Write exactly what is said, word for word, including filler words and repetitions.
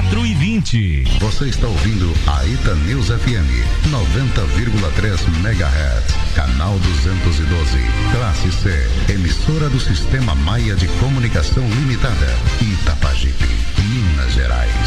quatro e vinte. Você está ouvindo a Ita News F M noventa vírgula três megahertz, canal duzentos e doze, classe C, emissora do Sistema Maia de Comunicação Limitada, Itapajipe, Minas Gerais.